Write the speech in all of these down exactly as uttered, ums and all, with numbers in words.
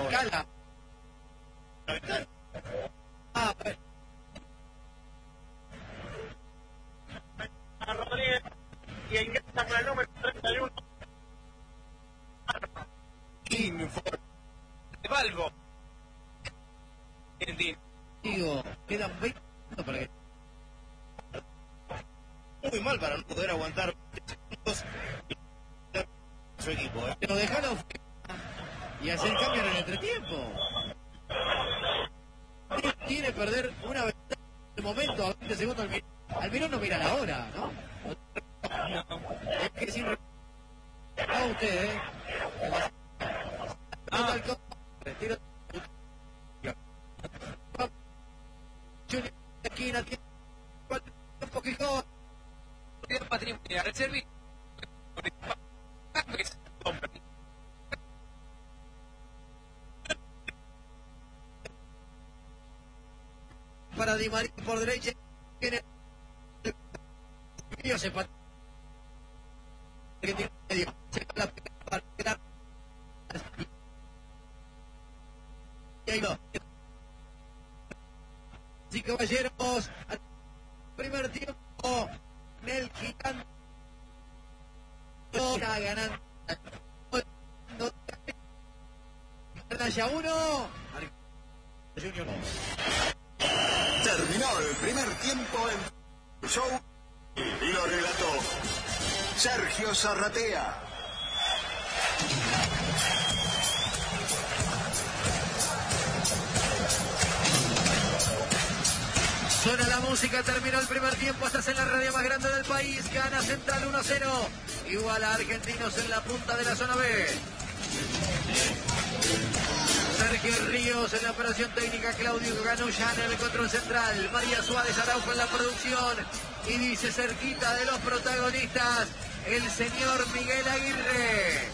Cala. Ah, bueno. A Rodríguez y ingresa con el número treinta y uno. Informe. De Balbo. Digo, quedan veinte minutos para que... Muy mal para no poder aguantar segundos su equipo, ¿eh? Pero dejalo y hacer cambio en el entretiempo. Quiere perder una vez en el momento a veinte segundos al minuto. Almirón no mira la hora, ¿no? Es que sin... A usted, ¿eh? Ah. Retiro. Esquina, tiempo que joda. Patrimonial, el servicio. Para Di María por derecha. Tiene se pat... que tiene medio. Se va la para y ahí va. Sí, caballeros, primer tiempo en el gigante está ganando ya uno Junior. Terminó el primer tiempo en show y lo relató Sergio Zarratea. Suena la música, terminó el primer tiempo, estás en la radio más grande del país, gana Central uno a cero, igual a Argentinos en la punta de la zona B. Sergio Ríos en la operación técnica, Claudio Ganullán en el control central, María Suárez Araujo en la producción, y dice cerquita de los protagonistas, el señor Miguel Aguirre.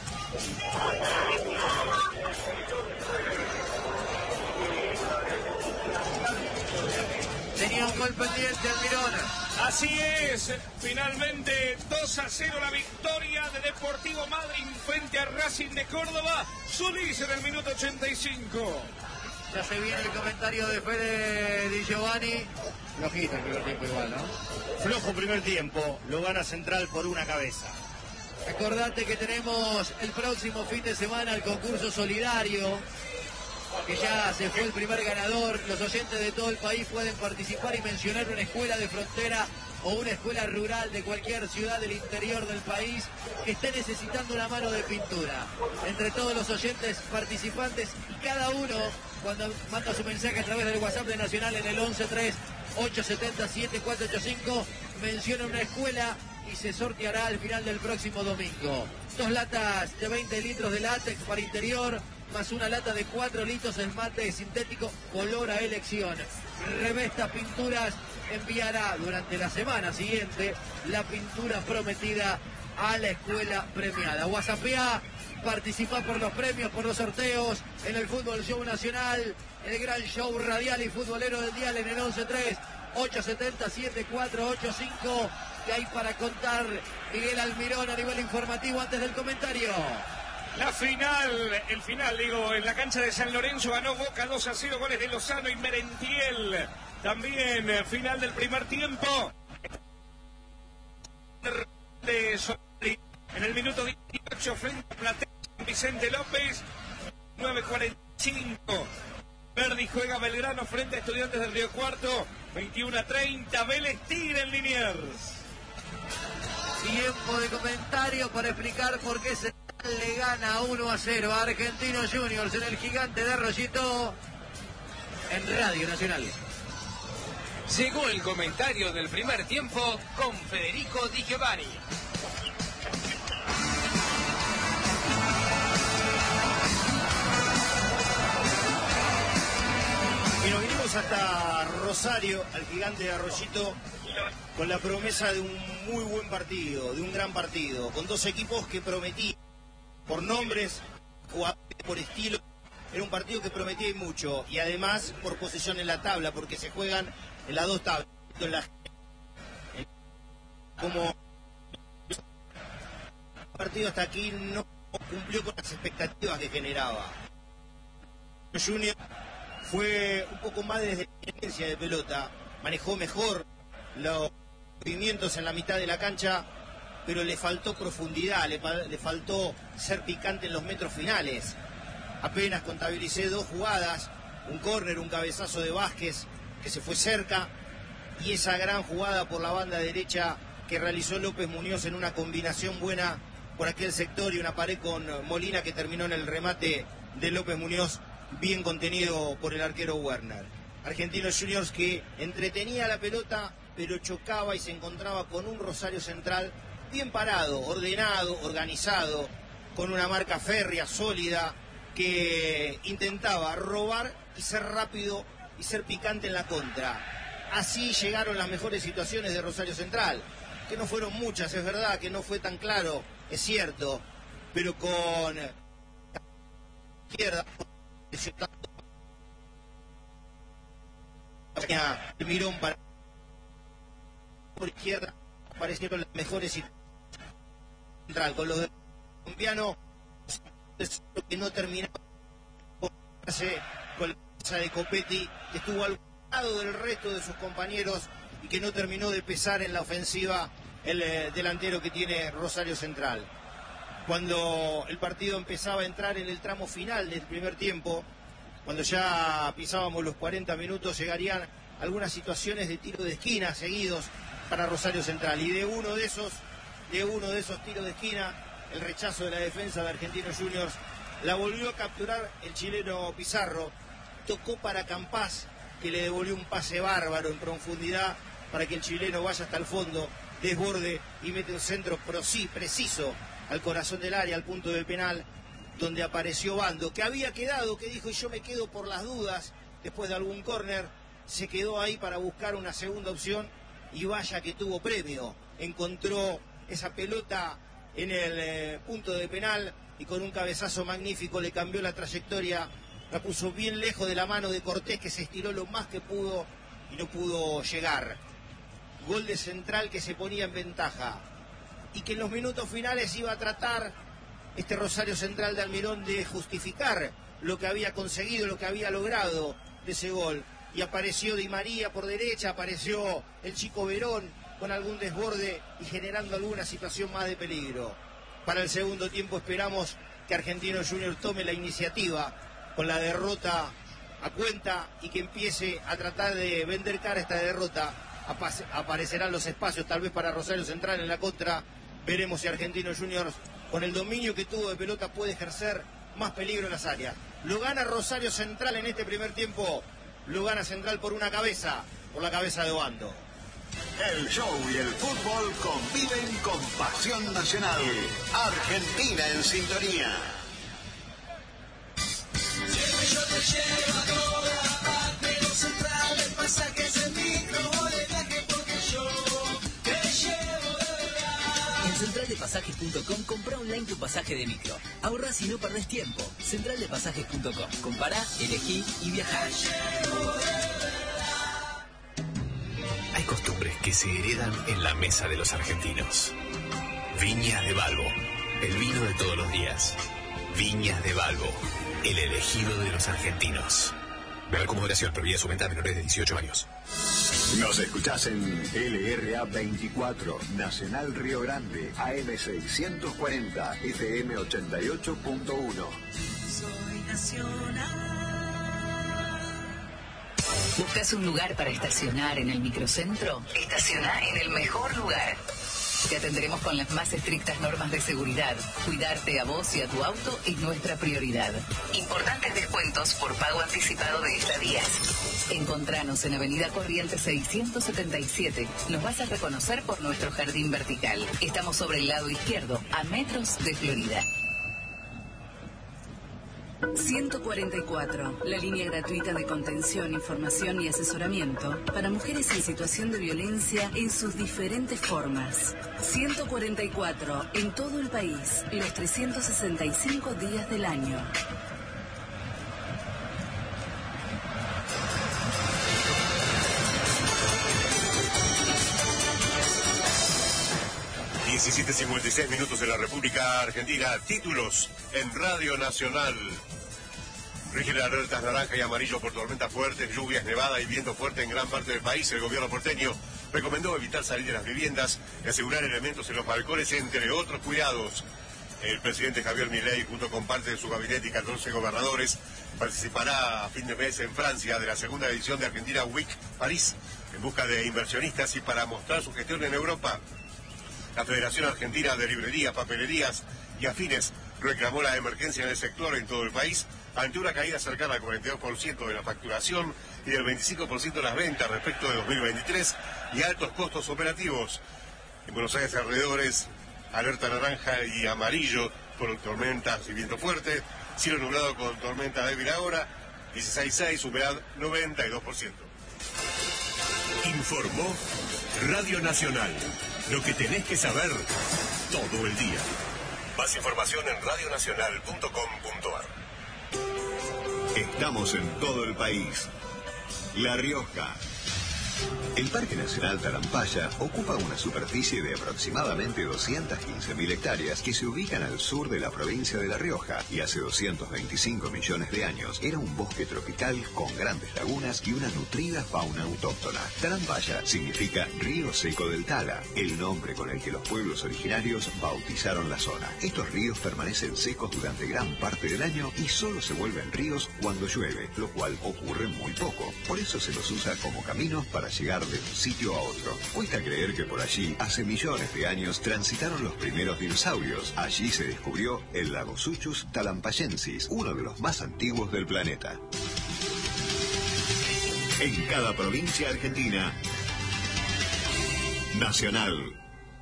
Tenía un gol pendiente Almirón. Así es, finalmente dos a cero la victoria de Deportivo Madryn frente a Racing de Córdoba. Solís en el minuto ochenta y cinco. Ya se viene el comentario de Fede Di Giovanni. Flojito el primer tiempo igual, ¿no? Flojo primer tiempo, lo gana Central por una cabeza. Acordate que tenemos el próximo fin de semana el concurso solidario, que ya se fue el primer ganador. Los oyentes de todo el país pueden participar y mencionar una escuela de frontera o una escuela rural de cualquier ciudad del interior del país que esté necesitando una mano de pintura. Entre todos los oyentes participantes y cada uno, cuando manda su mensaje a través del WhatsApp de Nacional en el once tres ocho siete cero siete cuatro ocho cinco, menciona una escuela y se sorteará al final del próximo domingo. Dos latas de veinte litros de látex para interior, más una lata de cuatro litros de esmalte sintético, color a elección. Revesta Pinturas enviará durante la semana siguiente la pintura prometida a la escuela premiada. WhatsAppea, participa por los premios, por los sorteos en el Fútbol Show Nacional, el gran show radial y futbolero del dial en el once tres ocho siete cero siete cuatro ocho cinco. ¿Qué hay para contar Miguel Almirón a nivel informativo antes del comentario? La final, el final, digo, en la cancha de San Lorenzo ganó Boca dos a cero, goles de Lozano y Merentiel. También eh, final del primer tiempo. De Solari, en el minuto dieciocho frente a Platense, Vicente López, nueve cuarenta y cinco. Verdi juega Belgrano frente a Estudiantes del Río Cuarto, veintiuno a treinta. Vélez Tigre en Liniers. Tiempo de comentario para explicar por qué se le gana uno a cero a Argentinos Juniors en el Gigante de Arroyito en Radio Nacional. Llegó el comentario del primer tiempo con Federico Di Giovanni. Y nos vinimos hasta Rosario, al Gigante de Arroyito, con la promesa de un muy buen partido, de un gran partido, con dos equipos que prometían, por nombres, jugadores, por estilo, era un partido que prometía y mucho, y además por posición en la tabla, porque se juegan en las dos tablas. En la... Como el partido hasta aquí no cumplió con las expectativas que generaba. Junior fue un poco más de experiencia de pelota, manejó mejor los movimientos en la mitad de la cancha, pero le faltó profundidad, le, le faltó ser picante en los metros finales. Apenas contabilicé dos jugadas, un córner, un cabezazo de Vázquez que se fue cerca, y esa gran jugada por la banda derecha que realizó López Muñoz en una combinación buena por aquel sector y una pared con Molina que terminó en el remate de López Muñoz, bien contenido por el arquero Werner. Argentinos Juniors que entretenía la pelota, pero chocaba y se encontraba con un Rosario Central bien parado, ordenado, organizado, con una marca férrea, sólida, que intentaba robar y ser rápido y ser picante en la contra. Así llegaron las mejores situaciones de Rosario Central, que no fueron muchas, es verdad, que no fue tan claro, es cierto, pero con izquierda, el mirón para por izquierda, aparecieron las mejores situaciones central, con los de colombiano que no terminaba con la casa de Copetti, que estuvo al lado del resto de sus compañeros y que no terminó de pesar en la ofensiva el eh, delantero que tiene Rosario Central. Cuando el partido empezaba a entrar en el tramo final del primer tiempo, cuando ya pisábamos los cuarenta minutos, llegarían algunas situaciones de tiro de esquina seguidos para Rosario Central, y de uno de esos de uno de esos tiros de esquina, el rechazo de la defensa de Argentinos Juniors, la volvió a capturar el chileno Pizarro, tocó para Campás, que le devolvió un pase bárbaro en profundidad para que el chileno vaya hasta el fondo, desborde y mete un centro preciso al corazón del área, al punto del penal, donde apareció Bando, que había quedado, que dijo, y yo me quedo por las dudas, después de algún córner, se quedó ahí para buscar una segunda opción, y vaya que tuvo premio, encontró esa pelota en el eh, punto de penal, y con un cabezazo magnífico le cambió la trayectoria, la puso bien lejos de la mano de Cortés, que se estiró lo más que pudo y no pudo llegar. Gol de Central que se ponía en ventaja, y que en los minutos finales iba a tratar este Rosario Central de Almirón de justificar lo que había conseguido, lo que había logrado de ese gol. Y apareció Di María por derecha, apareció el chico Verón con algún desborde y generando alguna situación más de peligro. Para el segundo tiempo esperamos que Argentinos Juniors tome la iniciativa con la derrota a cuenta y que empiece a tratar de vender cara esta derrota. Aparecerán los espacios tal vez para Rosario Central en la contra. Veremos si Argentinos Juniors, con el dominio que tuvo de pelota, puede ejercer más peligro en las áreas. Lo gana Rosario Central en este primer tiempo. Lo gana Central por una cabeza, por la cabeza de Bando. El show y el fútbol conviven con pasión nacional. Argentina en sintonía. Siempre yo te llevo a todas partes. Central, el pasaje es el micro de viaje porque yo te llevo de verdad. En central de pasajes punto com compra online tu pasaje de micro. Ahorras y no perdés tiempo. central de pasajes punto com. Compará, elegí y viajá. Hay costumbres que se heredan en la mesa de los argentinos. Viñas de Balbo, el vino de todos los días. Viñas de Balbo, el elegido de los argentinos. Beber con moderación, prohibida su venta a menores de dieciocho años. Nos escuchás en L R A veinticuatro, Nacional Río Grande, A M seiscientos cuarenta, F M ochenta y ocho punto uno. Soy nacional. ¿Buscas un lugar para estacionar en el microcentro? Estaciona en el mejor lugar. Te atenderemos con las más estrictas normas de seguridad. Cuidarte a vos y a tu auto es nuestra prioridad. Importantes descuentos por pago anticipado de estadías. Encontranos en Avenida Corrientes seiscientos setenta y siete. Nos vas a reconocer por nuestro jardín vertical. Estamos sobre el lado izquierdo, a metros de Florida. ciento cuarenta y cuatro, la línea gratuita de contención, información y asesoramiento para mujeres en situación de violencia en sus diferentes formas. ciento cuarenta y cuatro, en todo el país, los trescientos sesenta y cinco días del año. diecisiete cincuenta y seis minutos en la República Argentina. Títulos en Radio Nacional. Rigen alertas naranja y amarillo por tormentas fuertes, lluvias, nevada y viento fuerte en gran parte del país. El gobierno porteño recomendó evitar salir de las viviendas y asegurar elementos en los balcones, entre otros cuidados. El presidente Javier Milei, junto con parte de su gabinete y catorce gobernadores, participará a fin de mes en Francia de la segunda edición de Argentina Week París, en busca de inversionistas y para mostrar su gestión en Europa. La Federación Argentina de Librerías, Papelerías y Afines reclamó la emergencia en el sector en todo el país ante una caída cercana al cuarenta y dos por ciento de la facturación y del veinticinco por ciento de las ventas respecto de dos mil veintitrés y altos costos operativos. En Buenos Aires y alrededores, alerta naranja y amarillo por tormentas y viento fuerte, cielo nublado con tormenta débil ahora, dieciséis punto seis, humedad noventa y dos por ciento. Informó Radio Nacional. Lo que tenés que saber todo el día. Más información en radio nacional punto com punto a r. Estamos en todo el país. La Rioja. El Parque Nacional Talampaya ocupa una superficie de aproximadamente doscientas quince mil hectáreas que se ubican al sur de la provincia de La Rioja y hace doscientos veinticinco millones de años era un bosque tropical con grandes lagunas y una nutrida fauna autóctona. Talampaya significa río seco del Tala, el nombre con el que los pueblos originarios bautizaron la zona. Estos ríos permanecen secos durante gran parte del año y solo se vuelven ríos cuando llueve, lo cual ocurre muy poco. Por eso se los usa como caminos para llegar de un sitio a otro. Cuesta creer que por allí, hace millones de años, transitaron los primeros dinosaurios. Allí se descubrió el Lagosuchus talampayensis, uno de los más antiguos del planeta. En cada provincia argentina, Nacional.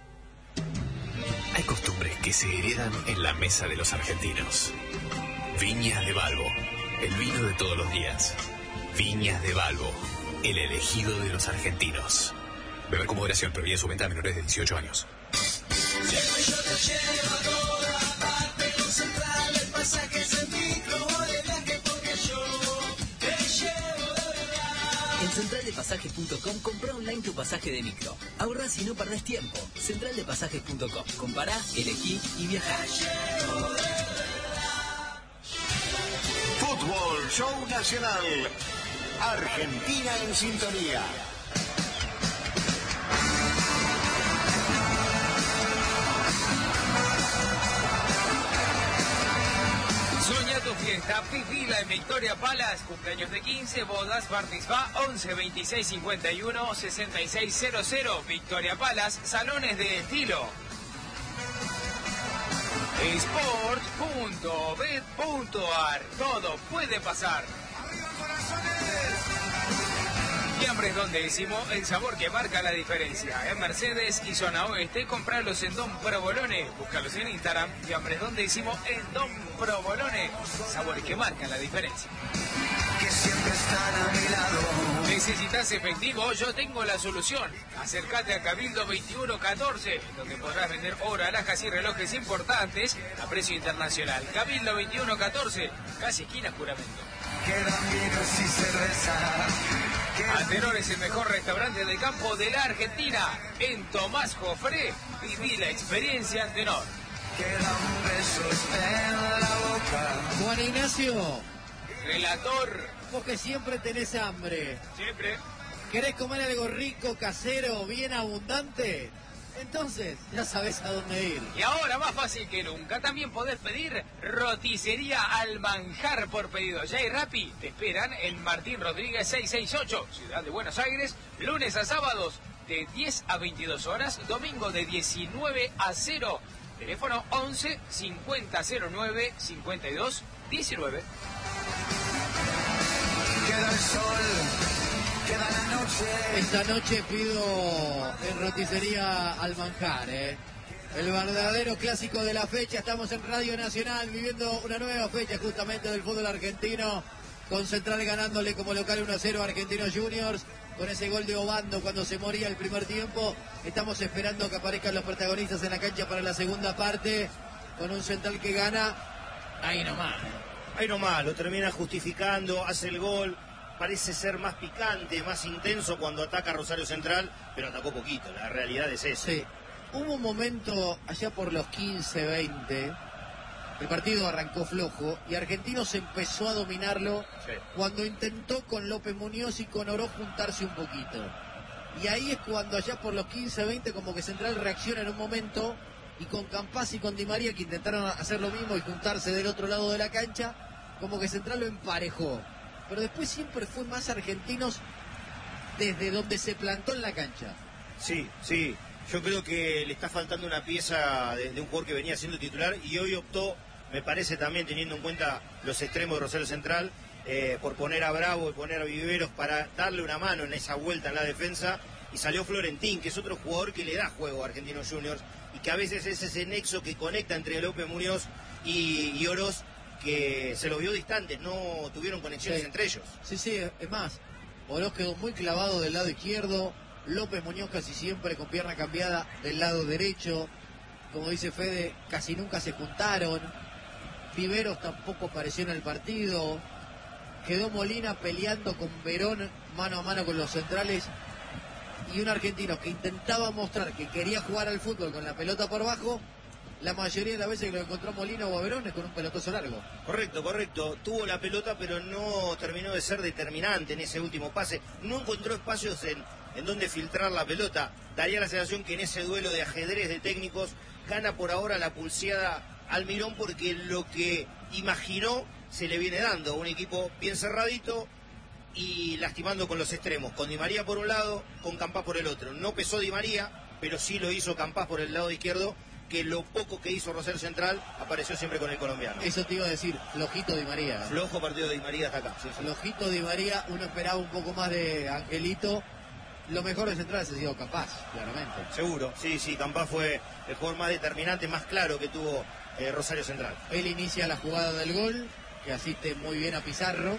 Hay costumbres que se heredan en la mesa de los argentinos. Viñas de Balbo, el vino de todos los días. Viñas de Balbo, el elegido de los argentinos. Beber con moderación, prohibida su venta a menores de dieciocho años. Siempre yo te llevo a toda parte, con centrales, pasajes en micro o de viaje, porque yo te llevo de verdad. En central de pasajes punto com compra online tu pasaje de micro. Ahorrás y no perdés tiempo. central de pasajes punto com. Compará, elegí y viajá. Fútbol Show Nacional. Argentina en sintonía. Soñá tu fiesta, vivila en Victoria Palace, cumpleaños de quince, bodas, participá once veintiséis cincuenta y uno sesenta y seis cero cero. Victoria Palace, salones de estilo. sport punto bet punto a r, todo puede pasar. Fiambres Don Décimo, el sabor que marca la diferencia. En Mercedes y Zona Oeste, compralos en Don Provolone. Búscalos en Instagram, Fiambres Don Décimo en Don Provolone. Sabores que marcan la diferencia. Que siempre están a mi lado. ¿Necesitas efectivo? Yo tengo la solución. Acércate a Cabildo veintiuno catorce, donde podrás vender oro, alhajas y relojes importantes a precio internacional. Cabildo veintiuno catorce, casi esquina Juramento. Quedan vinos y cerveza. Antenor es el mejor restaurante del campo de la Argentina. En Tomás Jofré, viví la experiencia Antenor. Quedan besos en la boca. Juan Ignacio, Relator. vos que siempre tenés hambre. Siempre. ¿Querés comer algo rico, casero, bien abundante? Entonces, ya sabés a dónde ir. Y ahora, más fácil que nunca, también podés pedir roticería al manjar por pedido. Ya y Rappi te esperan en Martín Rodríguez seiscientos sesenta y ocho, Ciudad de Buenos Aires, lunes a sábados de diez a veintidós horas, domingo de diecinueve a cero. Teléfono once cincuenta cero nueve cincuenta y dos diecinueve. Queda el sol. Queda la noche. Esta noche pido en roticería al manjar, ¿eh? El verdadero clásico de la fecha. Estamos en Radio Nacional viviendo una nueva fecha justamente del fútbol argentino, con Central ganándole como local uno a cero a Argentinos Juniors, con ese gol de Obando cuando se moría el primer tiempo. Estamos esperando que aparezcan los protagonistas en la cancha para la segunda parte, con un Central que gana ahí nomás. Ahí nomás, lo termina justificando, hace el gol. Parece ser más picante, más intenso cuando ataca Rosario Central, pero atacó poquito, la realidad es esa. Sí. Hubo un momento allá por los quince, veinte el partido arrancó flojo y Argentinos empezó a dominarlo sí. cuando intentó con López Muñoz y con Oroz juntarse un poquito. Y ahí es cuando allá por los quince veinte como que Central reacciona en un momento, y con Campás y con Di María, que intentaron hacer lo mismo y juntarse del otro lado de la cancha, como que Central lo emparejó. Pero después siempre fue más Argentinos desde donde se plantó en la cancha. Sí, sí. Yo creo que le está faltando una pieza de, de un jugador que venía siendo titular y hoy optó, me parece también teniendo en cuenta los extremos de Rosario Central, eh, por poner a Bravo y poner a Viveros para darle una mano en esa vuelta en la defensa, y salió Florentín, que es otro jugador que le da juego a Argentinos Juniors y que a veces es ese nexo que conecta entre López Muñoz y, y Oroz, que se los vio distantes, no tuvieron conexiones sí. entre ellos. Sí, sí, es más, Oroz quedó muy clavado del lado izquierdo, López Muñoz casi siempre con pierna cambiada del lado derecho, como dice Fede, casi nunca se juntaron, Viveros tampoco apareció en el partido, quedó Molina peleando con Verón mano a mano con los centrales, y un argentino que intentaba mostrar que quería jugar al fútbol con la pelota por bajo, la mayoría de las veces que lo encontró Molina o a Verón es con un pelotazo largo. Correcto, correcto. Tuvo la pelota, pero no terminó de ser determinante en ese último pase. No encontró espacios en, en donde filtrar la pelota. Daría la sensación que en ese duelo de ajedrez de técnicos gana por ahora la pulseada Almirón, porque lo que imaginó se le viene dando. Un equipo bien cerradito y lastimando con los extremos. Con Di María por un lado, con Campás por el otro. No pesó Di María, pero sí lo hizo Campás por el lado izquierdo, que lo poco que hizo Rosario Central apareció siempre con el colombiano. Eso te iba a decir, flojito Di María. Flojo partido de Di María hasta acá. Sí, sí. Flojito Di María, uno esperaba un poco más de Angelito. Lo mejor de Central ha sido Campás, claramente. Seguro, sí, sí, Campás fue el jugador más determinante, más claro que tuvo eh, Rosario Central. Él inicia la jugada del gol, que asiste muy bien a Pizarro,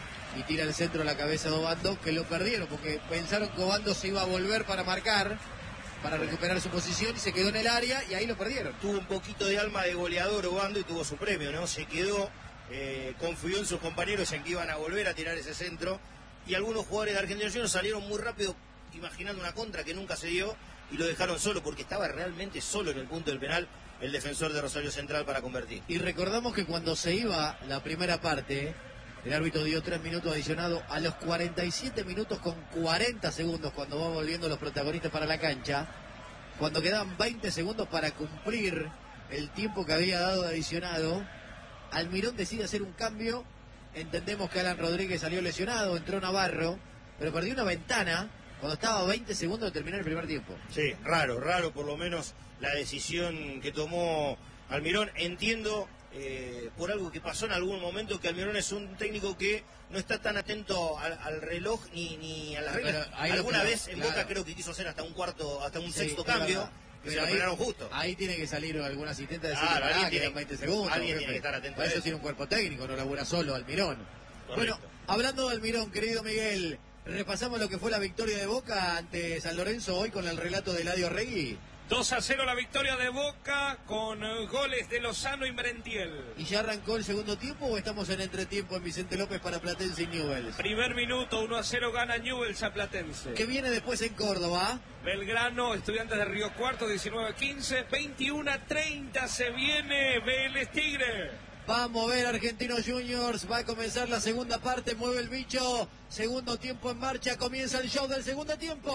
y tira el centro a la cabeza de Obando, que lo perdieron, porque pensaron que Obando se iba a volver para marcar, para recuperar su posición, y se quedó en el área y ahí lo perdieron. Tuvo un poquito de alma de goleador Obando y tuvo su premio, ¿no? Se quedó, eh, confió en sus compañeros en que iban a volver a tirar ese centro, y algunos jugadores de Argentinos Juniors salieron muy rápido imaginando una contra que nunca se dio y lo dejaron solo, porque estaba realmente solo en el punto del penal el defensor de Rosario Central para convertir. Y recordamos que cuando se iba la primera parte, el árbitro dio tres minutos adicionados. A los cuarenta y siete minutos con cuarenta segundos, cuando van volviendo los protagonistas para la cancha, cuando quedaban veinte segundos para cumplir el tiempo que había dado de adicionado, Almirón decide hacer un cambio. Entendemos que Alan Rodríguez salió lesionado, entró Navarro, pero perdió una ventana cuando estaba a veinte segundos de terminar el primer tiempo. Sí, raro, raro por lo menos la decisión que tomó Almirón. Entiendo eh, por algo que pasó en algún momento que Almirón es un técnico que no está tan atento al, al reloj ni, ni a las reglas. Alguna vez en claro. Boca creo que quiso hacer hasta un cuarto, hasta un sí, sexto cambio, que pero se lo ahí, frenaron justo. Ahí tiene que salir algún asistente a decir claro, que tiene, quedan veinte segundos. Alguien jefe. tiene que estar atento Para a eso, eso tiene un cuerpo técnico, no labura solo Almirón. Correcto. Bueno, hablando de Almirón, querido Miguel, repasamos lo que fue la victoria de Boca ante San Lorenzo hoy con el relato de Eladio Regui. dos a cero la victoria de Boca con goles de Lozano y Merentiel. ¿Y ya arrancó el segundo tiempo o estamos en entretiempo en Vicente López para Platense y Newell's? Primer minuto, uno a cero gana Newell's a Platense. ¿Qué viene después en Córdoba? Belgrano, Estudiantes de Río Cuarto, diecinueve a quince, veintiuno a treinta se viene Vélez Tigre. Va a mover Argentinos Juniors, va a comenzar la segunda parte, mueve el bicho, segundo tiempo en marcha, comienza el show del segundo tiempo.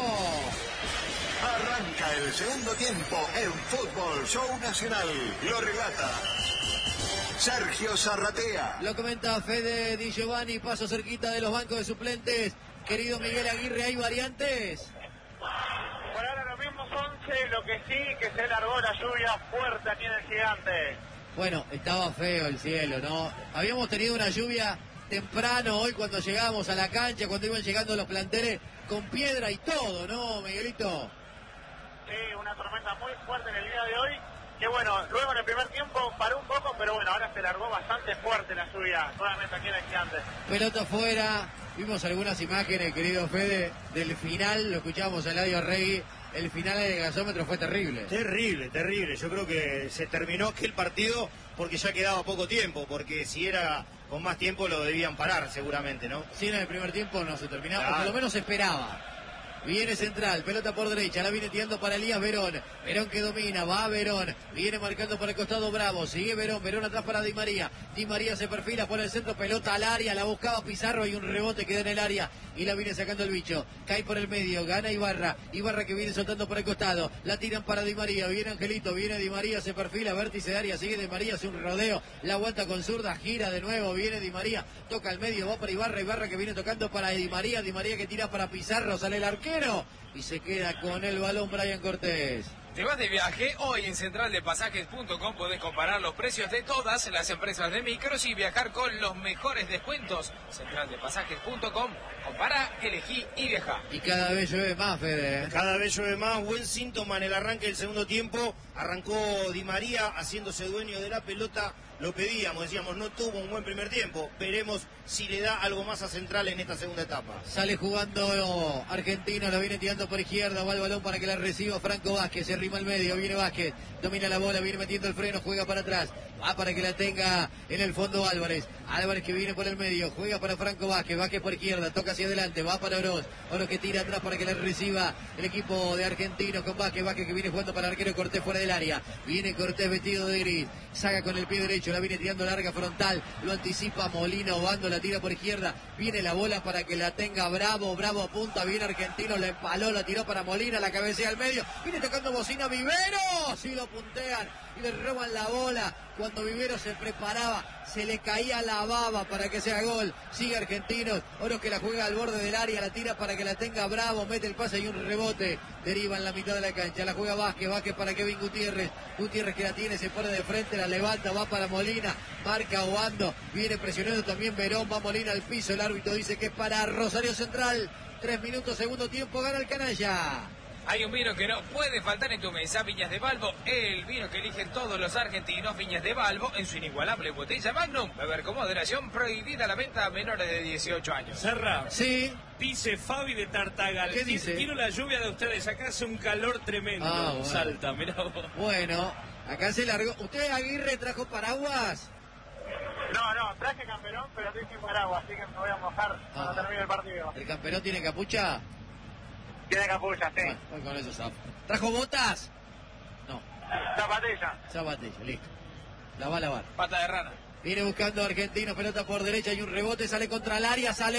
Arranca el segundo tiempo en Fútbol Show Nacional. Lo relata Sergio Zarratea. Lo comenta Fede Di Giovanni, paso cerquita de los bancos de suplentes. Querido Miguel Aguirre, ¿hay variantes? Por ahora los mismos once, lo que sí, que se largó la lluvia fuerte aquí en el Gigante. Bueno, estaba feo el cielo, ¿no? Habíamos tenido una lluvia temprano hoy cuando llegábamos a la cancha, cuando iban llegando los planteles con piedra y todo, ¿no, Miguelito? Sí, una tormenta muy fuerte en el día de hoy, que bueno, luego en el primer tiempo paró un poco, pero bueno, ahora se largó bastante fuerte la lluvia, nuevamente aquí en el Gigante. Pelota afuera, vimos algunas imágenes, querido Fede, del final, lo escuchábamos a Eladio Regui. El final del gasómetro fue terrible. Terrible, terrible. Yo creo que se terminó aquel partido porque ya quedaba poco tiempo, porque si era con más tiempo lo debían parar seguramente, ¿no? Sí, en el primer tiempo no se terminaba, claro. o por lo menos se esperaba. Viene Central, pelota por derecha, la viene tirando para Elías Verón. Verón que domina, va Verón. Viene marcando por el costado Bravo, sigue Verón, Verón atrás para Di María. Di María se perfila por el centro, pelota al área, la buscaba Pizarro y un rebote queda en el área y la viene sacando el bicho. Cae por el medio, gana Ibarra. Ibarra que viene soltando por el costado, la tiran para Di María, viene Angelito, viene Di María, se perfila, vértice de área, sigue Di María, hace un rodeo, la aguanta con zurda, gira de nuevo, viene Di María, toca al medio, va para Ibarra, Ibarra que viene tocando para Di María, Di María que tira para Pizarro, sale el arquero y se queda con el balón Brian Cortés. ¿Te vas de viaje? Hoy en central de pasajes punto com podés comparar los precios de todas las empresas de micros y viajar con los mejores descuentos. central de pasajes punto com, compara, elegí y viaja. Y cada vez llueve más, Fede. Cada vez llueve más, buen síntoma en el arranque del segundo tiempo. Arrancó Di María haciéndose dueño de la pelota. Lo pedíamos, decíamos, no tuvo un buen primer tiempo. Veremos si le da algo más a Central en esta segunda etapa. Sale jugando Argentino, lo viene tirando por izquierda, va el balón para que la reciba Franco Vázquez, se arrima al medio, viene Vázquez, domina la bola, viene metiendo el freno, juega para atrás, va para que la tenga en el fondo Álvarez. Álvarez que viene por el medio, juega para Franco Vázquez, Vázquez por izquierda, toca hacia adelante, va para Oroz, Oroz que tira atrás para que la reciba el equipo de Argentinos con Vázquez, Vázquez que viene jugando para el arquero Cortés fuera del área, viene Cortés vestido de gris, saca con el pie derecho, la viene tirando larga frontal, lo anticipa Molina, Obando la tira por izquierda, viene la bola para que la tenga Bravo, Bravo apunta, viene Argentino, la empaló, la tiró para Molina, la cabecea al medio, viene tocando bocina Vivero, sí lo puntean y le roban la bola, cuando Vivero se preparaba, se le caía la baba para que sea gol, sigue Argentinos, Oro que la juega al borde del área, la tira para que la tenga Bravo, mete el pase y un rebote, deriva en la mitad de la cancha, la juega Vázquez, Vázquez para Kevin Gutiérrez, Gutiérrez que la tiene, se pone de frente, la levanta, va para Molina, marca Obando, viene presionando también Verón, va Molina al piso, el árbitro dice que es para Rosario Central, tres minutos, segundo tiempo, gana el canalla. Hay un vino que no puede faltar en tu mesa, Viñas de Balbo, el vino que eligen todos los argentinos, Viñas de Balbo, en su inigualable botella Magnum. Beber con moderación, prohibida la venta a menores de dieciocho años. Serra. Sí. Dice Fabi de Tartagal. ¿Qué dice? Quiero la lluvia de ustedes, acá hace un calor tremendo. Ah, bueno. Salta, mirá vos. Bueno, acá se largó. ¿Usted, Aguirre, trajo paraguas? No, no, traje camperón, pero estoy sin paraguas, así que me voy a mojar cuando Ah. termine el partido. ¿El camperón tiene capucha? Tiene capucha, sí. Bueno, voy con eso zafo. ¿Trajo botas? No, Zapatilla. zapatilla, listo. La va a lavar. Pata de rana. Viene buscando Argentino, pelota por derecha y un rebote, sale contra el área, sale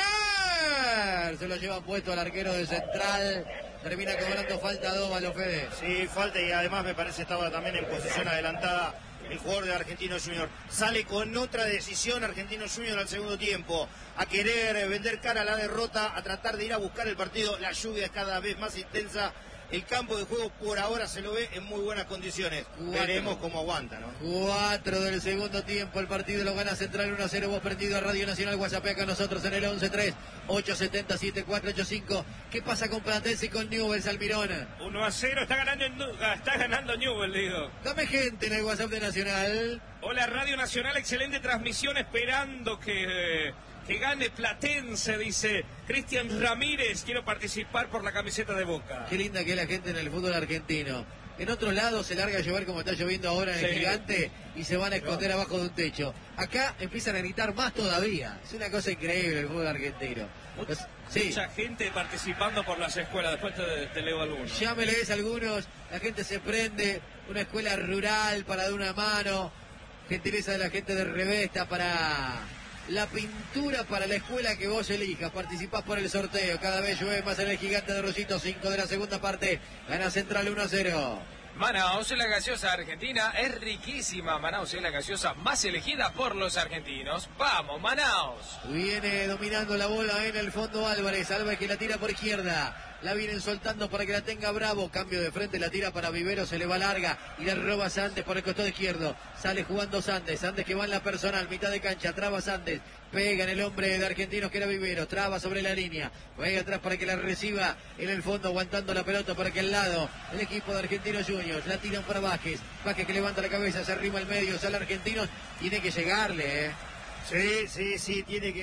Werner. Se lo llevan puesto al arquero de Central. Termina cobrando falta Dóvalo, Fede. Sí, falta y además me parece estaba también en posición adelantada el jugador de Argentino Junior. Sale con otra decisión Argentino Junior al segundo tiempo, a querer vender cara a la derrota, a tratar de ir a buscar el partido. La lluvia es cada vez más intensa. El campo de juego por ahora se lo ve en muy buenas condiciones. Cuatro. Veremos cómo aguanta, ¿no? Cuatro del segundo tiempo, el partido lo gana Central uno a cero. Vos prendido a Radio Nacional, WhatsApp con nosotros en el once tres ocho siete cero siete cuatro ocho cinco. ¿Qué pasa con Platense y con Newell's, Almirón? uno a cero, está ganando, en, está ganando Newell, digo. Dame gente en el WhatsApp de Nacional. Hola, Radio Nacional, excelente transmisión, esperando que, eh, que gane Platense, dice Cristian Ramírez. Quiero participar por la camiseta de Boca. Qué linda que es la gente en el fútbol argentino. En otro lado se larga a llover como está lloviendo ahora en el Sí. Gigante y se van a esconder abajo de un techo. Acá empiezan a gritar más todavía. Es una cosa increíble el fútbol argentino. Los- sí. Mucha gente participando por las escuelas, después te, te leo algunos. Ya me lees algunos, la gente se prende, una escuela rural para dar una mano, gentileza de la gente de Revesta para la pintura para la escuela que vos elijas, participás por el sorteo, cada vez llueve más en el Gigante de Rosito, cinco de la segunda parte, gana Central uno a cero. Manaus, la gaseosa argentina, es riquísima. Manaus es la gaseosa más elegida por los argentinos. ¡Vamos, Manaus! Viene dominando la bola en el fondo Álvarez, Álvarez que la tira por izquierda. La vienen soltando para que la tenga Bravo. Cambio de frente, la tira para Vivero, se le va larga y le roba Sandes por el costado izquierdo. Sale jugando Sandes, Sandes que va en la personal, mitad de cancha, traba Sandes. Pega en el hombre de Argentinos que era Vivero, traba sobre la línea. Juega atrás para que la reciba en el fondo, aguantando la pelota para aquel lado. El equipo de Argentinos Juniors, la tiran para Vázquez. Vázquez que levanta la cabeza, se arrima al medio, sale Argentinos. Tiene que llegarle, ¿eh? Sí, sí, sí, tiene que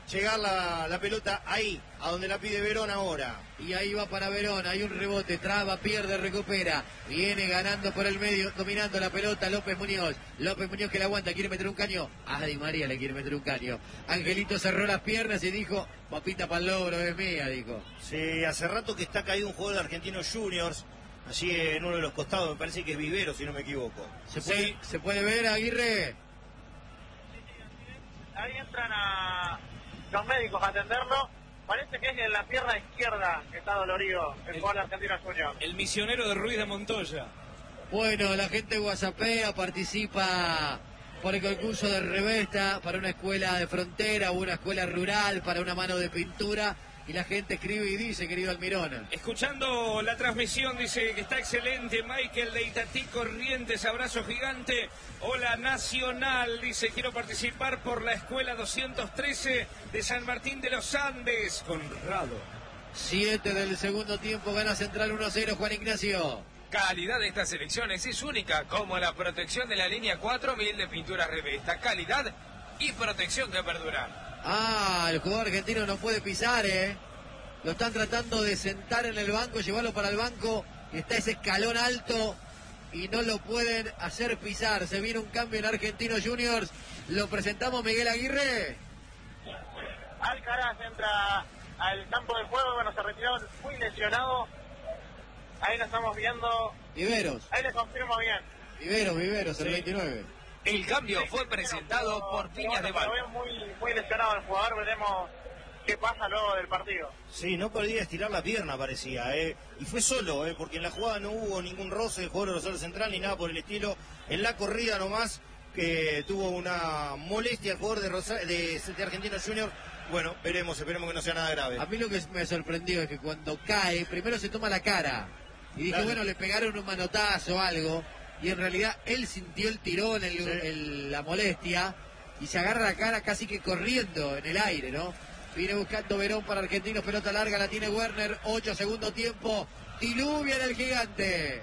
llegar la, la pelota ahí, a donde la pide Verón ahora. Y ahí va para Verón, hay un rebote, traba, pierde, recupera. Viene ganando por el medio, dominando la pelota López Muñoz. López Muñoz que la aguanta, quiere meter un caño. A Di María le quiere meter un caño. Angelito cerró las piernas y dijo, papita para el logro, es mía, dijo. Sí, hace rato que está caído un jugador de Argentinos Juniors, allí en uno de los costados, me parece que es Vivero, si no me equivoco. ¿Se puede, Sí. ¿se puede ver, Aguirre? Ahí entran a los médicos a atenderlo. Parece que es en la pierna izquierda que está dolorido el jugador de Argentinos Juniors. El misionero de Ruiz de Montoya. Bueno, la gente whatsappea, participa por el concurso de revesta para una escuela de frontera o una escuela rural, para una mano de pintura. Y la gente escribe y dice, querido Almirón. Escuchando la transmisión, dice que está excelente. Michael de Itatí Corrientes, abrazo gigante. Hola Nacional, dice, quiero participar por la escuela doscientos trece de San Martín de los Andes. Conrado. Siete del segundo tiempo, gana Central uno a cero, Juan Ignacio. Calidad de estas elecciones es única, como la protección de la línea cuatro mil de pintura revesta. Calidad y protección que perduran. Ah, el jugador argentino no puede pisar, ¿eh? Lo están tratando de sentar en el banco, llevarlo para el banco. Y está ese escalón alto y no lo pueden hacer pisar. Se viene un cambio en Argentinos Juniors. Lo presentamos, Miguel Aguirre. Alcaraz entra al campo de juego, bueno, se retiró muy lesionado. Ahí lo estamos viendo. Viveros. Ahí le confirmo bien. Viveros, Viveros, el Sí. veintinueve. El cambio fue presentado por Piñas de Bueno, Val. pero veo muy, muy lesionado el jugador, veremos qué pasa luego del partido. Sí, no podía estirar la pierna, parecía, ¿eh? Y fue solo, ¿eh? Porque en la jugada no hubo ningún roce de jugador de Rosario Central ni nada por el estilo. En la corrida nomás, que tuvo una molestia el jugador de, Rosa de, de Argentinos Juniors. Bueno, veremos, esperemos que no sea nada grave. A mí lo que me sorprendió es que cuando cae, primero se toma la cara. Y dije, Claro. bueno, le pegaron un manotazo o algo. Y en realidad él sintió el tirón, el, Sí. el- la molestia. Y se agarra la cara casi que corriendo en el aire, ¿no? Viene buscando Verón para Argentinos, pelota larga, la tiene Werner, ocho segundo tiempo, diluvia en el gigante.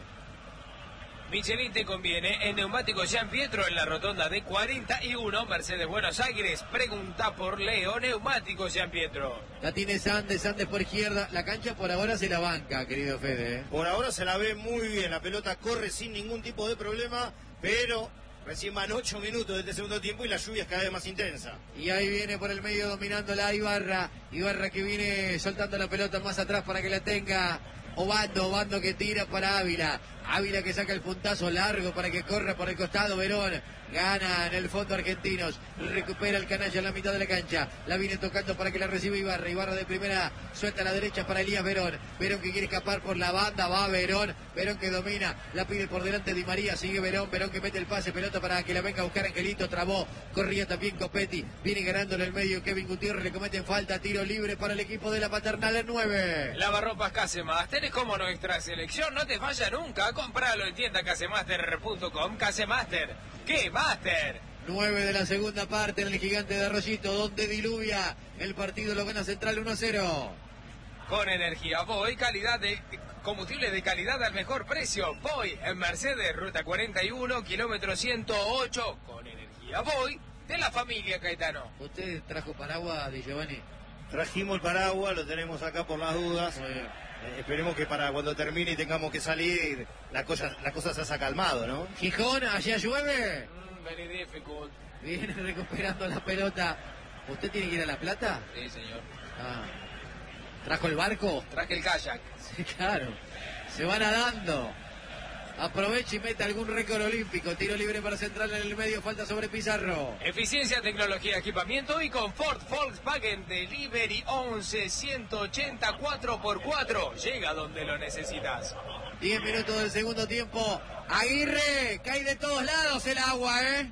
Michelin te conviene en Neumáticos Jean Pietro en la rotonda de cuarenta y uno, Mercedes Buenos Aires. Pregunta por Leo, Neumáticos Jean Pietro. La tiene Sandes, Sandes por izquierda, la cancha por ahora se la banca, querido Fede. ¿eh? Por ahora se la ve muy bien, la pelota corre sin ningún tipo de problema, pero recién van ocho minutos de este segundo tiempo y la lluvia es cada vez más intensa. Y ahí viene por el medio dominando la Ibarra. Ibarra que viene soltando la pelota más atrás para que la tenga Obando. Obando que tira para Ávila. Ávila que saca el puntazo largo para que corra por el costado Verón. Gana en el fondo Argentinos. Recupera el canalla en la mitad de la cancha. La viene tocando para que la reciba Ibarra. Ibarra de primera suelta a la derecha para Elías Verón. Verón que quiere escapar por la banda. Va Verón. Verón que domina. La pide por delante Di María. Sigue Verón. Verón que mete el pase. Pelota para que la venga a buscar Angelito. Trabó. Corría también Copetti. Viene ganando en el medio. Kevin Gutiérrez le cometen falta. Tiro libre para el equipo de la Paternal en nueve. Lavarropas Casemaster es como nuestra selección, no te falla nunca. Compralo en tienda casemaster punto com. Casemaster, ¿qué Master? nueve de la segunda parte en el gigante de Arroyito, donde diluvia. El partido lo gana Central uno a cero. Con energía Voy, calidad de combustible de calidad al mejor precio. Voy en Mercedes, ruta cuarenta y uno, kilómetro ciento ocho. Con energía Voy de la familia Caetano. ¿Usted trajo paraguas, Di Giovanni? Trajimos el paraguas, lo tenemos acá por las dudas. Muy bien. Eh, esperemos que para cuando termine y tengamos que salir, la cosa, la cosa se haya calmado, ¿no? Gijón, allá llueve. Mm, very difficult. Viene recuperando la pelota. ¿Usted tiene que ir a La Plata? Sí, señor. Ah. ¿Trajo el barco? Traje el kayak. Sí, claro. Se va nadando. Aprovecha y mete algún récord olímpico. Tiro libre para Central en el medio. Falta sobre Pizarro. Eficiencia, tecnología, equipamiento y confort. Volkswagen Delivery once ciento ochenta cuatro por cuatro. Llega donde lo necesitas. Diez minutos del segundo tiempo. Aguirre, cae de todos lados el agua, ¿eh?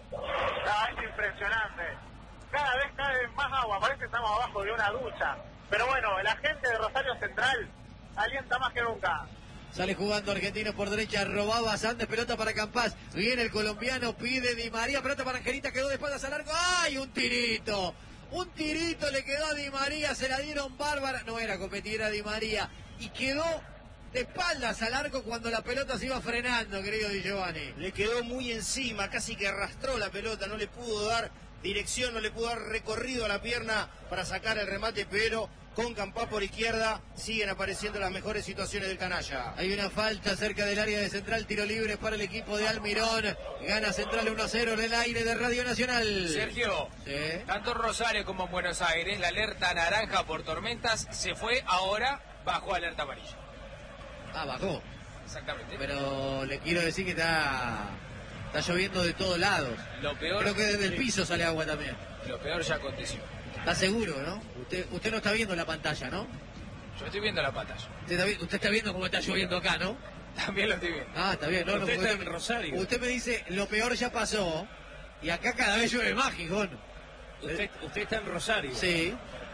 Ah, es impresionante. Cada vez cae más agua, parece que estamos abajo de una ducha. Pero bueno, la gente de Rosario Central alienta más que nunca. Sale jugando Argentino por derecha, robaba Sandes, pelota para Campás. Viene el colombiano, pide Di María, pelota para Angelita, quedó de espaldas al arco. ¡Ay, un tirito! Un tirito le quedó a Di María, se la dieron bárbara. No era Copetti, era Di María. Y quedó de espaldas al arco cuando la pelota se iba frenando, querido Di Giovanni. Le quedó muy encima, casi que arrastró la pelota, no le pudo dar dirección, no le pudo dar recorrido a la pierna para sacar el remate, pero con Campá por izquierda siguen apareciendo las mejores situaciones del canalla. Hay una falta cerca del área de Central, tiro libre para el equipo de Almirón. Gana Central uno a cero en el aire de Radio Nacional. Sergio, ¿sí? Tanto en Rosario como en Buenos Aires, la alerta naranja por tormentas se fue ahora bajo alerta amarilla. Ah, bajó. Exactamente. Pero le quiero decir que está, está lloviendo de todos lados. Lo peor, creo que desde el piso sale agua también. Lo peor ya aconteció. Está seguro, ¿no? Usted, usted no está viendo la pantalla, ¿no? Yo estoy viendo la pantalla. Usted está, usted está viendo cómo está lloviendo acá, ¿no? También lo estoy viendo. Ah, está bien. No, usted no, está usted, en Rosario. Usted me dice, lo peor ya pasó, y acá cada vez llueve más, Gijón. Usted, usted está en Rosario. Sí.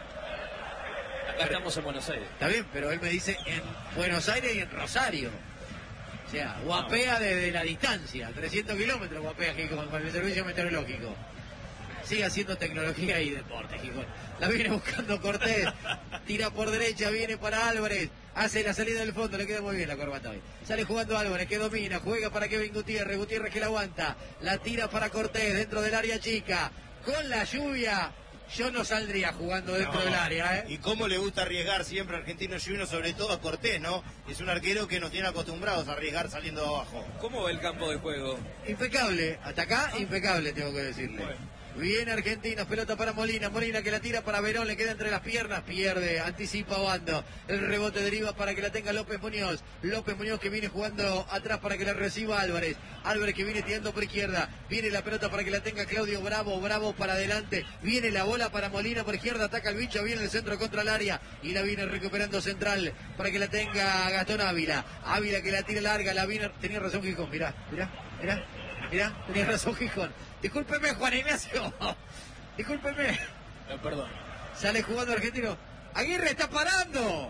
Acá estamos en Buenos Aires. Está bien, pero él me dice en Buenos Aires y en Rosario. O sea, guapea desde la distancia. trescientos kilómetros guapea Gijón con el servicio meteorológico. Sigue haciendo tecnología y deporte, Gijón. La viene buscando Cortés. Tira por derecha, viene para Álvarez. Hace la salida del fondo, le queda muy bien la corbata hoy. Sale jugando Álvarez, que domina. Juega para Kevin Gutiérrez. Gutiérrez que la aguanta. La tira para Cortés dentro del área chica. Con la lluvia, yo no saldría jugando dentro No. del área, ¿eh? Y cómo le gusta arriesgar siempre a Argentino Juniors, sobre todo a Cortés, ¿no? Es un arquero que nos tiene acostumbrados a arriesgar saliendo de abajo. ¿Cómo va el campo de juego? Impecable, hasta acá impecable tengo que decirle. Bueno. Viene Argentina, pelota para Molina, Molina que la tira para Verón, le queda entre las piernas, pierde, anticipa Obando, el rebote deriva para que la tenga López Muñoz, López Muñoz que viene jugando atrás para que la reciba Álvarez, Álvarez que viene tirando por izquierda, viene la pelota para que la tenga Claudio Bravo, Bravo para adelante, viene la bola para Molina por izquierda, ataca el bicho, viene el centro contra el área y la viene recuperando Central para que la tenga Gastón Ávila, Ávila que la tira larga, la viene, tenía razón Gijón, mirá, mirá, mirá, mirá, tenía razón Gijón. Discúlpeme, Juan Ignacio. Discúlpeme. No, perdón. Sale jugando Argentino. Aguirre está parando.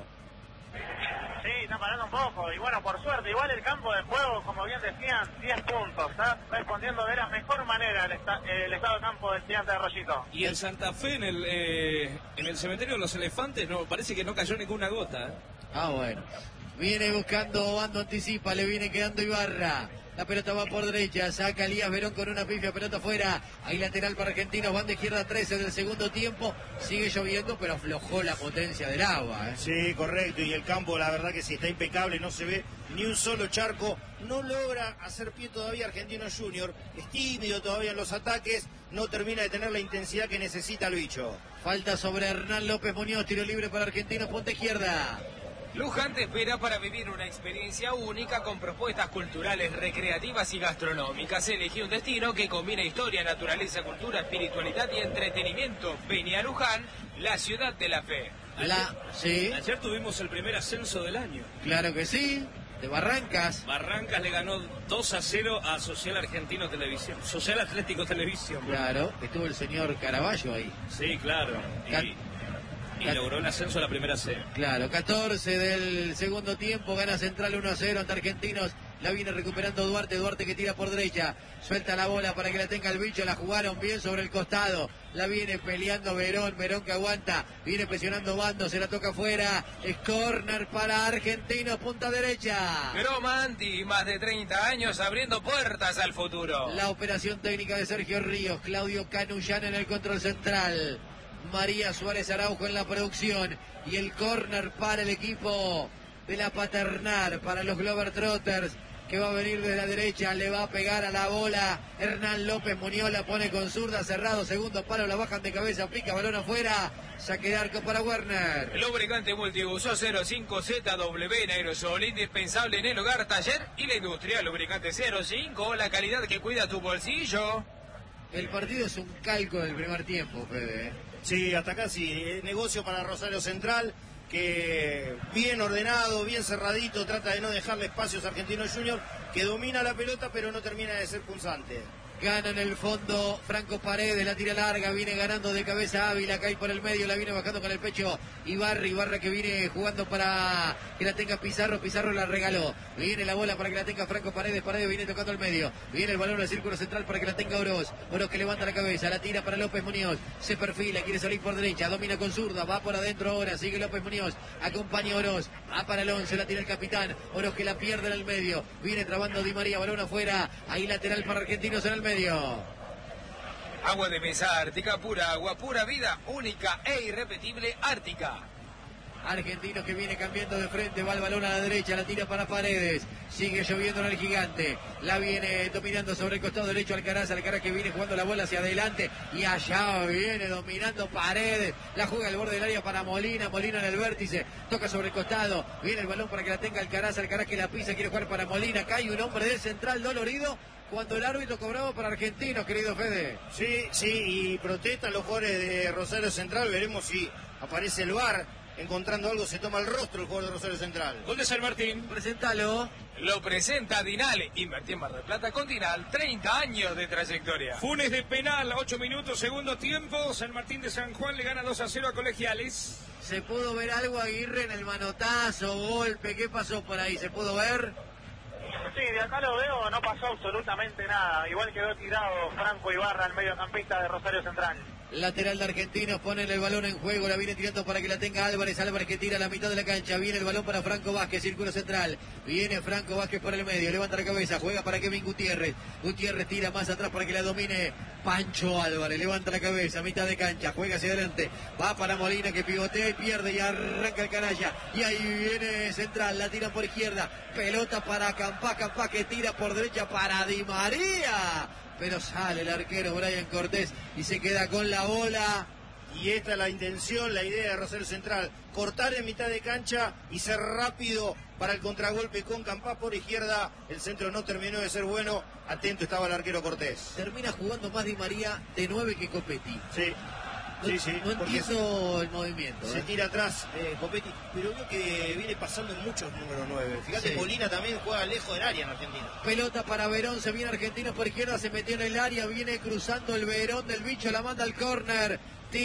Sí, está parando un poco. Y bueno, por suerte, igual el campo de juego, como bien decían, diez puntos. Está respondiendo de la mejor manera el, esta, el estado de campo del Estudiante de Rollito. Y en Santa Fe, en el, eh, en el cementerio de los elefantes, no parece que no cayó ninguna gota. ¿eh? Ah, bueno. Viene buscando Obando, anticipa, le viene quedando Ibarra. La pelota va por derecha, saca Elías Verón con una pifia, pelota afuera. Ahí lateral para Argentinos, van de izquierda trece del segundo tiempo. Sigue lloviendo, pero aflojó la potencia del agua. ¿eh? Sí, correcto, y el campo la verdad que sí está impecable, no se ve ni un solo charco. No logra hacer pie todavía Argentino Junior, es tímido todavía en los ataques, no termina de tener la intensidad que necesita el bicho. Falta sobre Hernán López Muñoz, tiro libre para Argentinos, punta izquierda. Luján te espera para vivir una experiencia única con propuestas culturales, recreativas y gastronómicas. Elegí un destino que combina historia, naturaleza, cultura, espiritualidad y entretenimiento. Vení a Luján, la ciudad de la fe. La, sí. Ayer tuvimos el primer ascenso del año. Claro que sí. De Barrancas. Barrancas le ganó dos a cero a Social Argentino Televisión. Social Atlético Televisión. Claro, estuvo el señor Caraballo ahí. Sí, claro. Y, y logró el ascenso a la primera C. Claro, catorce del segundo tiempo, gana Central uno a cero ante Argentinos. La viene recuperando Duarte, Duarte que tira por derecha, suelta la bola para que la tenga el bicho, la jugaron bien sobre el costado, la viene peleando Verón, Verón que aguanta, viene presionando Bando, se la toca afuera, es córner para Argentinos, punta derecha. Gromanti, más de treinta años abriendo puertas al futuro. La operación técnica de Sergio Ríos, Claudio Canullana en el control central, María Suárez Araujo en la producción y el córner para el equipo de la Paternal, para los Globetrotters, que va a venir desde la derecha, le va a pegar a la bola Hernán López Muñoz, la pone con zurda, cerrado, segundo palo, la bajan de cabeza, pica balón afuera, saque de arco para Werner. El lubricante multiuso cero cinco Z W en aerosol, indispensable en el hogar, taller y la industria. Lubricante cero cinco, la calidad que cuida tu bolsillo. El partido es un calco del primer tiempo, Fede. Sí, hasta acá sí, negocio para Rosario Central, que bien ordenado, bien cerradito, trata de no dejarle espacios a Argentinos Junior, que domina la pelota pero no termina de ser punzante. Gana en el fondo Franco Paredes, la tira larga, viene ganando de cabeza Ávila, cae por el medio, la viene bajando con el pecho Ibarra, Ibarra que viene jugando para que la tenga Pizarro, Pizarro la regaló, viene la bola para que la tenga Franco Paredes, Paredes viene tocando el medio, viene el balón al círculo central para que la tenga Oroz, Oroz que levanta la cabeza, la tira para López Muñoz, se perfila, quiere salir por derecha, domina con zurda, va por adentro ahora, sigue López Muñoz, acompaña a Oroz, va para el once, la tira el capitán, Oroz que la pierde en el medio, viene trabando Di María, balón afuera, ahí lateral para Argentinos en el medio. Agua de mesa Ártica, pura agua, pura vida, única e irrepetible Ártica. Argentino que viene cambiando de frente, va el balón a la derecha, la tira para Paredes, sigue lloviendo en el Gigante, la viene dominando sobre el costado derecho Alcaraz, Alcaraz que viene jugando la bola hacia adelante y allá viene dominando Paredes, la juega al borde del área para Molina, Molina en el vértice, toca sobre el costado, viene el balón para que la tenga Alcaraz, Alcaraz que la pisa, quiere jugar para Molina, cae un hombre del central dolorido cuando el árbitro cobraba para Argentinos, querido Fede. Sí, sí, y protestan los jugadores de Rosario Central, veremos si aparece el V A R. Encontrando algo, se toma el rostro el jugador de Rosario Central. Gol de San Martín. Preséntalo. Lo presenta Dinal. Invertí en Mar del Plata con Dinal. treinta años de trayectoria. Funes de penal, ocho minutos, segundo tiempo. San Martín de San Juan le gana dos a cero a Colegiales. ¿Se pudo ver algo, Aguirre, en el manotazo, golpe? ¿Qué pasó por ahí? ¿Se pudo ver? Sí, de acá lo veo, no pasó absolutamente nada. Igual quedó tirado Franco Ibarra, el mediocampista de Rosario Central. Lateral de Argentinos, ponen el balón en juego, la viene tirando para que la tenga Álvarez, Álvarez que tira a la mitad de la cancha, viene el balón para Franco Vázquez, círculo central, viene Franco Vázquez por el medio, levanta la cabeza, juega para Kevin Gutiérrez, Gutiérrez tira más atrás para que la domine Pancho Álvarez, levanta la cabeza, mitad de cancha, juega hacia adelante, va para Molina que pivotea y pierde y arranca el canalla, y ahí viene central, la tira por izquierda, pelota para Campá, Campá que tira por derecha para Di María. Pero sale el arquero Brian Cortés y se queda con la bola. Y esta es la intención, la idea de Rosario Central. Cortar en mitad de cancha y ser rápido para el contragolpe con Campá por izquierda. El centro no terminó de ser bueno. Atento estaba el arquero Cortés. Termina jugando más Di María de nueve que Copetti. Sí. No, sí, sí, no entiendo el movimiento. Se ¿eh? tira atrás eh, Copetti, pero veo que viene pasando en muchos números nueve. Fíjate, Sí. Molina también juega lejos del área en Argentina. Pelota para Verón, se viene Argentino por izquierda, se metió en el área, viene cruzando el Verón del bicho, la manda al córner.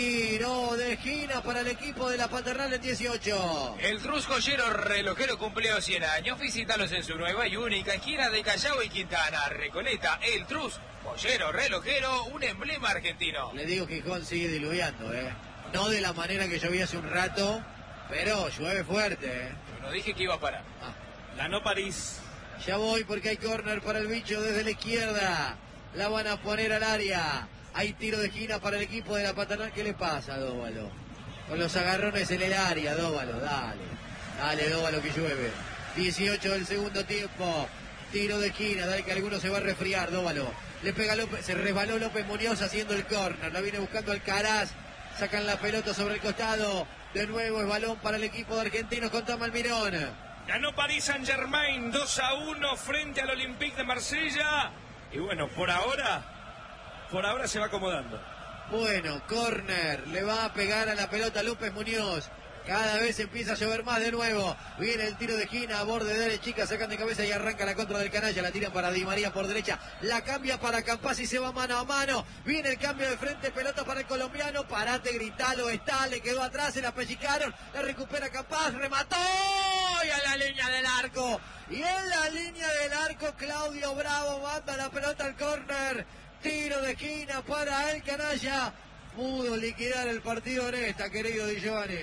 Tiro de esquina para el equipo de la Paternal en dieciocho. El Trus Joyero relojero cumplió cien años. Visítalos en su nueva y única esquina de Callao y Quintana. Recoleta, el Trus Joyero relojero, un emblema argentino. Le digo que Gijón sigue diluviando, ¿eh? No de la manera que llovía hace un rato, pero llueve fuerte, ¿eh? Yo no dije que iba a parar. Ah. Ganó París. Ya voy porque hay córner para el bicho desde la izquierda. La van a poner al área. Hay tiro de esquina para el equipo de la Paternal. ¿Qué le pasa a Dóvalo? Con los agarrones en el área, Dóvalo, dale. Dale, Dóvalo, que llueve. dieciocho del segundo tiempo. Tiro de esquina, dale que alguno se va a resfriar, Dóvalo. Le pega López, se resbaló López Muñoz haciendo el córner. La viene buscando Alcaraz. Sacan la pelota sobre el costado. De nuevo es balón para el equipo de Argentinos con Tom Almirón. Ganó Paris Saint-Germain dos a uno frente al Olympique de Marsella. Y bueno, por ahora... Por ahora se va acomodando. Bueno, córner, le va a pegar a la pelota López Muñoz. Cada vez empieza a llover más de nuevo. Viene el tiro de esquina a borde de derecha, chica, sacan de cabeza y arranca la contra del canalla. La tiran para Di María por derecha. La cambia para Campás y se va mano a mano. Viene el cambio de frente, pelota para el colombiano. Parate, gritalo, está, le quedó atrás, se la pellicaron. La recupera Campás, remató y a la línea del arco. Y en la línea del arco, Claudio Bravo manda la pelota al córner. Tiro de esquina para el canalla. Pudo liquidar el partido en esta, querido Di Giovanni.